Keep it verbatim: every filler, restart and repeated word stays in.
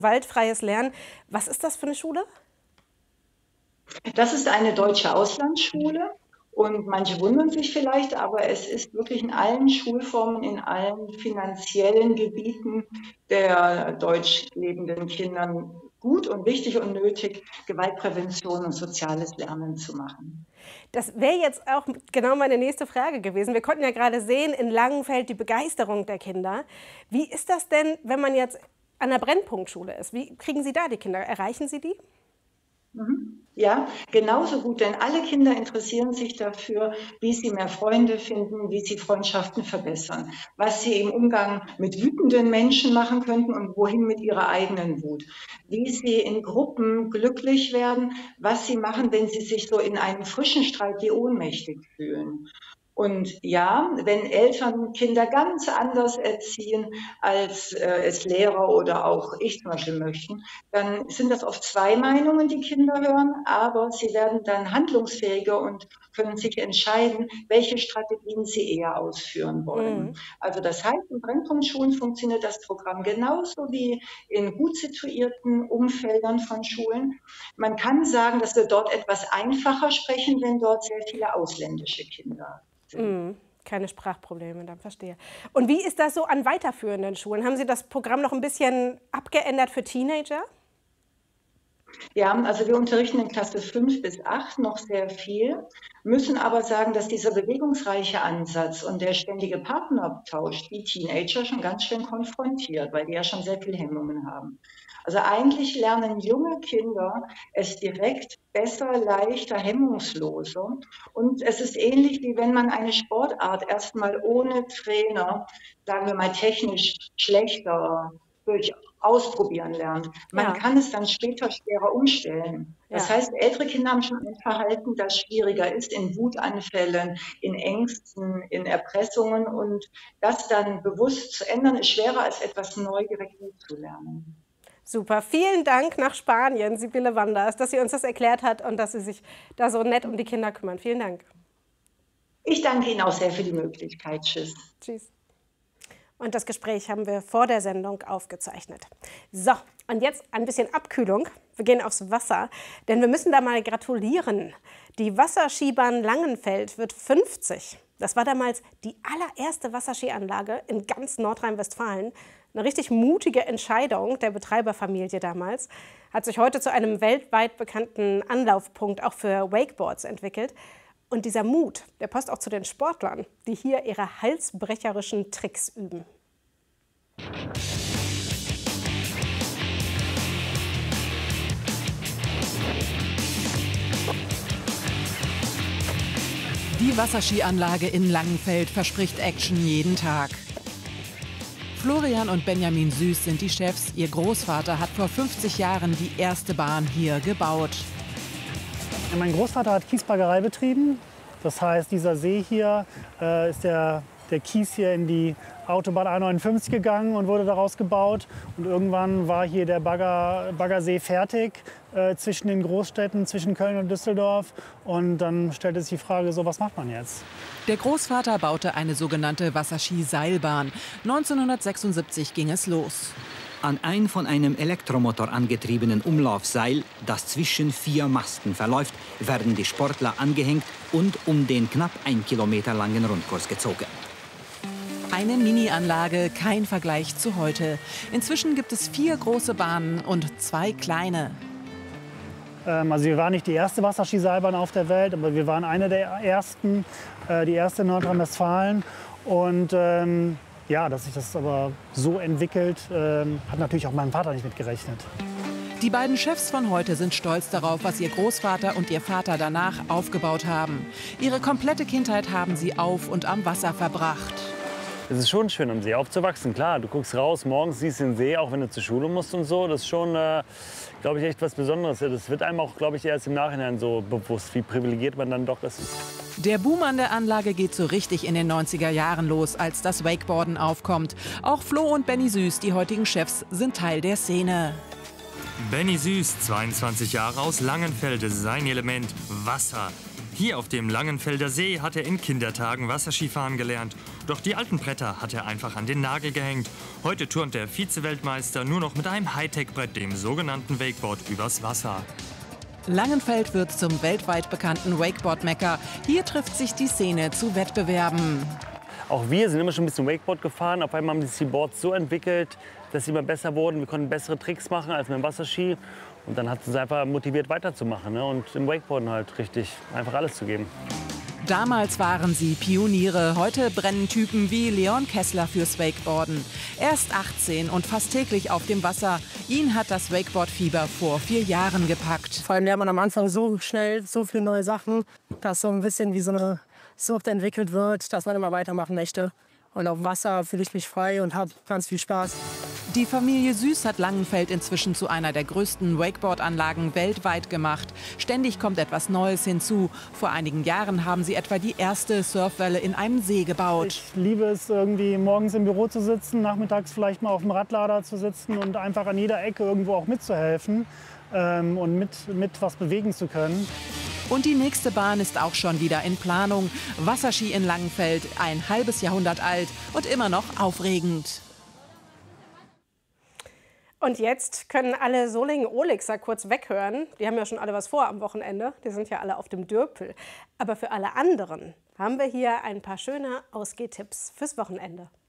Waldfreies Lernen. Was ist das für eine Schule? Das ist eine deutsche Auslandsschule und manche wundern sich vielleicht, aber es ist wirklich in allen Schulformen, in allen finanziellen Gebieten der deutsch lebenden Kindern gut und wichtig und nötig, Gewaltprävention und soziales Lernen zu machen. Das wäre jetzt auch genau meine nächste Frage gewesen. Wir konnten ja gerade sehen, in Langenfeld die Begeisterung der Kinder. Wie ist das denn, wenn man jetzt an der Brennpunktschule ist? Wie kriegen Sie da die Kinder? Erreichen Sie die? Ja, genauso gut, denn alle Kinder interessieren sich dafür, wie sie mehr Freunde finden, wie sie Freundschaften verbessern, was sie im Umgang mit wütenden Menschen machen könnten und wohin mit ihrer eigenen Wut, wie sie in Gruppen glücklich werden, was sie machen, wenn sie sich so in einem frischen Streit wie ohnmächtig fühlen. Und ja, wenn Eltern Kinder ganz anders erziehen, als äh, es Lehrer oder auch ich zum Beispiel möchten, dann sind das oft zwei Meinungen, die Kinder hören, aber sie werden dann handlungsfähiger und können sich entscheiden, welche Strategien sie eher ausführen wollen. Mhm. Also das heißt, in Brennpunktschulen funktioniert das Programm genauso wie in gut situierten Umfeldern von Schulen. Man kann sagen, dass wir dort etwas einfacher sprechen, wenn dort sehr viele ausländische Kinder sind. Mhm. Keine Sprachprobleme, dann verstehe. Und wie ist das so an weiterführenden Schulen? Haben Sie das Programm noch ein bisschen abgeändert für Teenager? Ja, also wir unterrichten in Klasse fünf bis acht noch sehr viel, müssen aber sagen, dass dieser bewegungsreiche Ansatz und der ständige Partnertausch die Teenager schon ganz schön konfrontiert, weil die ja schon sehr viel Hemmungen haben. Also eigentlich lernen junge Kinder es direkt besser, leichter, hemmungsloser. Und es ist ähnlich, wie wenn man eine Sportart erstmal ohne Trainer, sagen wir mal technisch schlechter, durch ausprobieren lernt. Man Ja. kann es dann später schwerer umstellen. Das Ja. heißt, ältere Kinder haben schon ein Verhalten, das schwieriger ist in Wutanfällen, in Ängsten, in Erpressungen. Und das dann bewusst zu ändern, ist schwerer als etwas neu direkt zu lernen. Super. Vielen Dank nach Spanien, Sibylle Wanders, dass sie uns das erklärt hat und dass Sie sich da so nett um die Kinder kümmern. Vielen Dank. Ich danke Ihnen auch sehr für die Möglichkeit. Tschüss. Tschüss. Und das Gespräch haben wir vor der Sendung aufgezeichnet. So, und jetzt ein bisschen Abkühlung. Wir gehen aufs Wasser, denn wir müssen da mal gratulieren. Die Wasserskibahn Langenfeld wird fünfzig. Das war damals die allererste Wasserskianlage in ganz Nordrhein-Westfalen. Eine richtig mutige Entscheidung der Betreiberfamilie damals. Hat sich heute zu einem weltweit bekannten Anlaufpunkt auch für Wakeboards entwickelt. Und dieser Mut, der passt auch zu den Sportlern, die hier ihre halsbrecherischen Tricks üben. Die Wasserskianlage in Langenfeld verspricht Action jeden Tag. Florian und Benjamin Süß sind die Chefs. Ihr Großvater hat vor fünfzig Jahren die erste Bahn hier gebaut. Mein Großvater hat Kiesbaggerei betrieben. Das heißt, dieser See hier äh, ist der, der Kies hier in die Autobahn A neunundfünfzig gegangen und wurde daraus gebaut. Und irgendwann war hier der Bagger, Baggersee fertig äh, zwischen den Großstädten, zwischen Köln und Düsseldorf. Und dann stellte sich die Frage, so, was macht man jetzt? Der Großvater baute eine sogenannte Wasserski-Seilbahn. neunzehnhundertsechsundsiebzig ging es los. An ein von einem Elektromotor angetriebenen Umlaufseil, das zwischen vier Masten verläuft, werden die Sportler angehängt und um den knapp ein Kilometer langen Rundkurs gezogen. Eine Mini-Anlage, kein Vergleich zu heute. Inzwischen gibt es vier große Bahnen und zwei kleine. Ähm, also wir waren nicht die erste Wasserskiseilbahn auf der Welt, aber wir waren eine der ersten, äh, die erste in Nordrhein-Westfalen. Und ähm, ja, dass sich das aber so entwickelt, ähm, hat natürlich auch mein Vater nicht mitgerechnet. Die beiden Chefs von heute sind stolz darauf, was ihr Großvater und ihr Vater danach aufgebaut haben. Ihre komplette Kindheit haben sie auf und am Wasser verbracht. Es ist schon schön, am See aufzuwachsen. Klar, du guckst raus, morgens siehst den See, auch wenn du zur Schule musst und so. Das ist schon, äh, glaube ich, echt was Besonderes. Das wird einem auch, glaube ich, erst im Nachhinein so bewusst, wie privilegiert man dann doch ist. Der Boom an der Anlage geht so richtig in den neunziger Jahren los, als das Wakeboarden aufkommt. Auch Flo und Benny Süß, die heutigen Chefs, sind Teil der Szene. Benny Süß, zweiundzwanzig Jahre aus Langenfeld, sein Element Wasser. Hier auf dem Langenfelder See hat er in Kindertagen Wasserskifahren gelernt. Doch die alten Bretter hat er einfach an den Nagel gehängt. Heute turnt der Vize-Weltmeister nur noch mit einem Hightech-Brett, dem sogenannten Wakeboard, übers Wasser. Langenfeld wird zum weltweit bekannten Wakeboard-Mekka. Hier trifft sich die Szene zu Wettbewerben. Auch wir sind immer schon ein bisschen Wakeboard gefahren. Auf einmal haben sich die Boards so entwickelt, dass sie immer besser wurden. Wir konnten bessere Tricks machen als mit dem Wasserski. Und dann hat es uns einfach motiviert, weiterzumachen, ne? Und im Wakeboarden halt richtig einfach alles zu geben. Damals waren sie Pioniere. Heute brennen Typen wie Leon Kessler fürs Wakeboarden. Er ist achtzehn und fast täglich auf dem Wasser. Ihn hat das Wakeboard-Fieber vor vier Jahren gepackt. Vor allem lernt man am Anfang so schnell so viele neue Sachen, dass so ein bisschen wie so eine Sucht entwickelt wird, dass man immer weitermachen möchte. Und auf dem Wasser fühle ich mich frei und habe ganz viel Spaß. Die Familie Süß hat Langenfeld inzwischen zu einer der größten Wakeboard-Anlagen weltweit gemacht. Ständig kommt etwas Neues hinzu. Vor einigen Jahren haben sie etwa die erste Surfwelle in einem See gebaut. Ich liebe es, irgendwie morgens im Büro zu sitzen, nachmittags vielleicht mal auf dem Radlader zu sitzen und einfach an jeder Ecke irgendwo auch mitzuhelfen ähm, und mit, mit was bewegen zu können. Und die nächste Bahn ist auch schon wieder in Planung. Wasserski in Langenfeld, ein halbes Jahrhundert alt und immer noch aufregend. Und jetzt können alle Solingen-Olixer kurz weghören. Die haben ja schon alle was vor am Wochenende. Die sind ja alle auf dem Dürpel. Aber für alle anderen haben wir hier ein paar schöne Ausgehtipps fürs Wochenende.